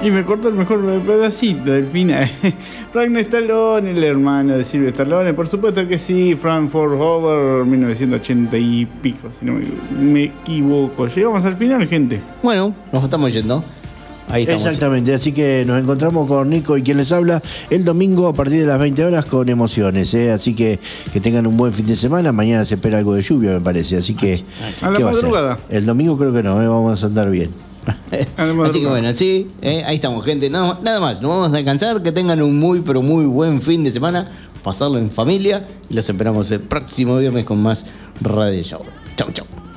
Y me cortó el mejor pedacito del final. Ragnar Stallone, el hermano de Sylvester Stallone, por supuesto que sí. Frankfurt Over, 1980 y pico, si no me equivoco. Llegamos al final, gente. Bueno, nos estamos yendo. Ahí estamos. Exactamente, así que nos encontramos con Nico y quien les habla el domingo a partir de las 20 horas con Emociones, ¿eh? Así que tengan un buen fin de semana. Mañana se espera algo de lluvia, me parece, así que a la ¿qué va a madrugada. ser? El domingo creo que no, vamos a andar bien. Así que bueno, sí, ahí estamos, gente. Nada más, nos vamos a descansar. Que tengan un muy, pero muy buen fin de semana. Pasarlo en familia. Y los esperamos el próximo viernes con más Radio Show. Chau, chau.